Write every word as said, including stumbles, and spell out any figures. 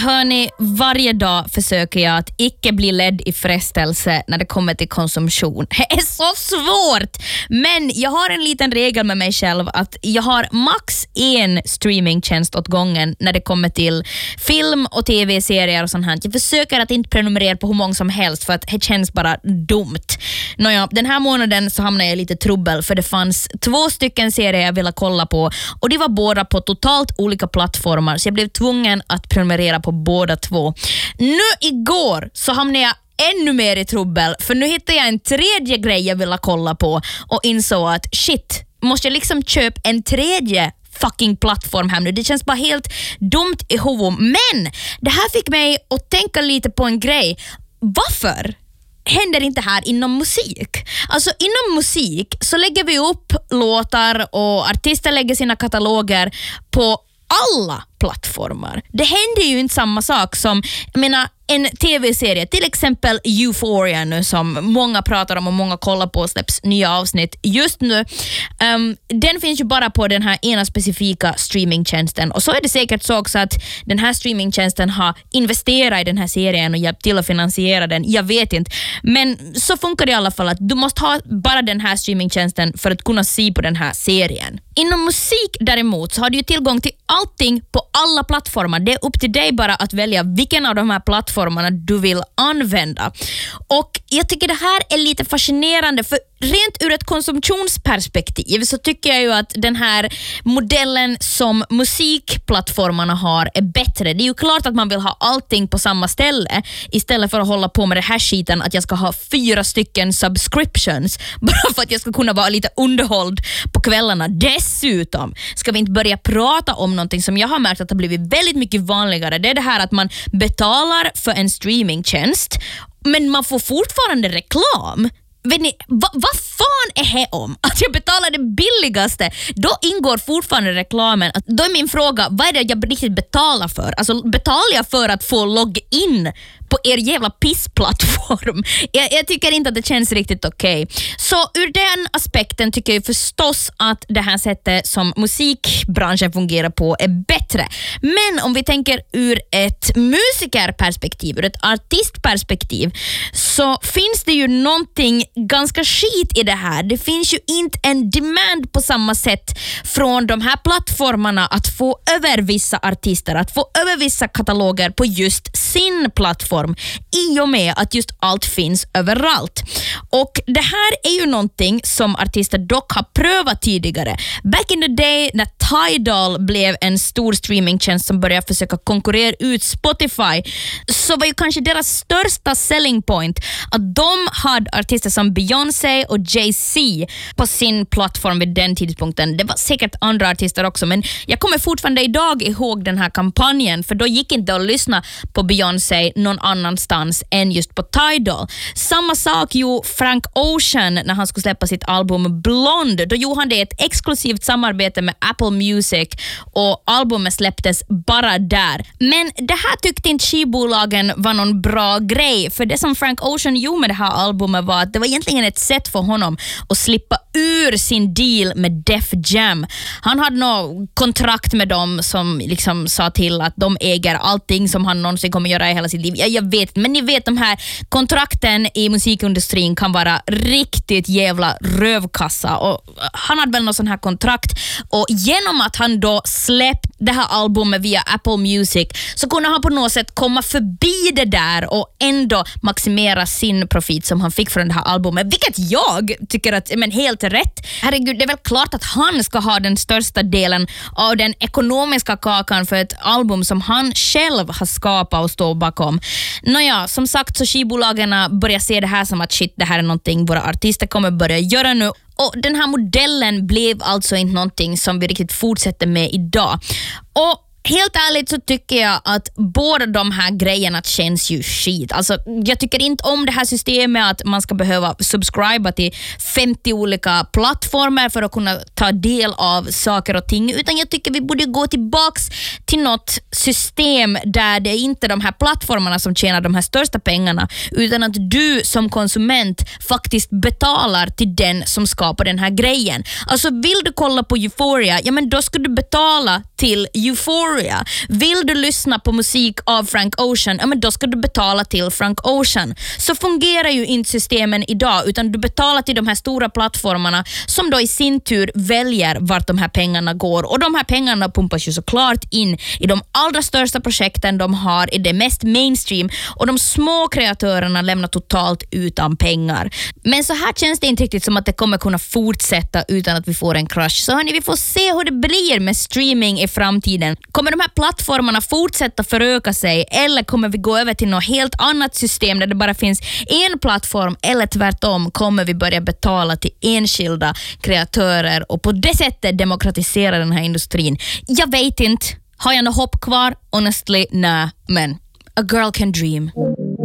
hörni, varje dag försöker jag att icke bli ledd i frestelse när det kommer till konsumtion. Det är så svårt! Men jag har en liten regel med mig själv att jag har max en streamingtjänst åt gången när det kommer till film och tv-serier och sånt här. Jag försöker att inte prenumerera på hur många som helst för att det känns bara dumt. Nåja, den här månaden så hamnade jag i lite trubbel för det fanns två stycken serier jag ville kolla på och de var båda på totalt olika plattformar så jag blev tvungen att prenumerera på båda två. Nu igår så hamnade jag ännu mer i trubbel för nu hittade jag en tredje grej jag ville kolla på och insåg att shit, måste jag liksom köpa en tredje fucking plattform här nu. Det känns bara helt dumt i huvudet. Men det här fick mig att tänka lite på en grej. Varför händer inte här inom musik? Alltså inom musik så lägger vi upp låtar och artister lägger sina kataloger på alla plattformar. Det händer ju inte samma sak som, jag menar, en tv-serie, till exempel Euphoria nu som många pratar om och många kollar på och släpps nya avsnitt just nu. Um, den finns ju bara på den här ena specifika streamingtjänsten och så är det säkert så också att den här streamingtjänsten har investerat i den här serien och hjälpt till att finansiera den. Jag vet inte. Men så funkar det i alla fall att du måste ha bara den här streamingtjänsten för att kunna se på den här serien. Inom musik däremot så har du ju tillgång till allting på alla plattformar. Det är upp till dig bara att välja vilken av de här plattformarna du vill använda. Och jag tycker det här är lite fascinerande för rent ur ett konsumtionsperspektiv så tycker jag ju att den här modellen som musikplattformarna har är bättre. Det är ju klart att man vill ha allting på samma ställe istället för att hålla på med det här skiten att jag ska ha fyra stycken subscriptions bara för att jag ska kunna vara lite underhålld på kvällarna. Dessutom ska vi inte börja prata om någonting som jag har märkt att det har blivit väldigt mycket vanligare. Det är det här att man betalar för en streamingtjänst men man får fortfarande reklam. Vet ni, vad va fan är det om? Att jag betalar det billigaste, då ingår fortfarande reklamen. Då är min fråga, vad är det jag riktigt betalar för? Alltså betalar jag för att få logga in på er jävla pissplattform? Jag, jag tycker inte att det känns riktigt okej. Okay. Så ur den aspekten tycker jag förstås att det här sättet som musikbranschen fungerar på är bättre. Men om vi tänker ur ett musikerperspektiv, ur ett artistperspektiv, så finns det ju någonting ganska skit i det här. Det finns ju inte en demand på samma sätt från de här plattformarna att få över vissa artister, att få över vissa kataloger på just sin plattform i och med att just allt finns överallt. Och det här är ju någonting som artister dock har prövat tidigare. Back in the day när Tidal blev en stor streamingtjänst som började försöka konkurrera ut Spotify så var ju kanske deras största selling point att de hade artister som Beyoncé och Jay-Z på sin plattform vid den tidpunkten. Det var säkert andra artister också, men jag kommer fortfarande idag ihåg den här kampanjen för då gick inte att lyssna på Beyoncé någon annanstans än just på Tidal. Samma sak ju Frank Ocean när han skulle släppa sitt album Blonde. Då gjorde han det ett exklusivt samarbete med Apple Music och albumet släpptes bara där. Men det här tyckte inte skivbolagen var någon bra grej för det som Frank Ocean gjorde med det här albumet var att det var egentligen ett sätt för honom att slippa ur sin deal med Def Jam. Han hade något kontrakt med dem som liksom sa till att de äger allting som han någonsin kommer göra i hela sitt liv. Jag, jag vet, men ni vet de här kontrakten i musikindustrin kan vara riktigt jävla rövkassa och han hade väl något sån här kontrakt och genom att han då släppte det här albumet via Apple Music så kunde han på något sätt komma förbi det där och ändå maximera sin profit som han fick från det här albumet, vilket jag tycker att men helt rätt. Herregud, det är väl klart att han ska ha den största delen av den ekonomiska kakan för ett album som han själv har skapat och står bakom. Nåja, som sagt så skivbolagen börjar se det här som att shit, det här är någonting våra artister kommer börja göra nu. Och den här modellen blev alltså inte någonting som vi riktigt fortsätter med idag. Och helt ärligt så tycker jag att båda de här grejerna känns ju skit. Alltså, jag tycker inte om det här systemet att man ska behöva subscriba till femtio olika plattformar för att kunna ta del av saker och ting. Utan jag tycker vi borde gå tillbaks till något system där det är inte de här plattformarna som tjänar de här största pengarna. Utan att du som konsument faktiskt betalar till den som skapar den här grejen. Alltså vill du kolla på Euphoria, ja men då ska du betala till Euphoria tror jag. Vill du lyssna på musik av Frank Ocean, ja men då ska du betala till Frank Ocean. Så fungerar ju inte systemen idag, utan du betalar till de här stora plattformarna som då i sin tur väljer vart de här pengarna går. Och de här pengarna pumpas ju såklart in i de allra största projekten de har, i det mest mainstream, och de små kreatörerna lämnar totalt utan pengar. Men så här känns det inte riktigt som att det kommer kunna fortsätta utan att vi får en krasch. Så hörni, vi får se hur det blir med streaming i framtiden. Kommer de här plattformarna fortsätta föröka sig, eller kommer vi gå över till något helt annat system där det bara finns en plattform, eller tvärtom kommer vi börja betala till enskilda kreatörer och på det sättet demokratisera den här industrin? Jag vet inte. Har jag något hopp kvar? Honestly, nej. Men a girl can dream.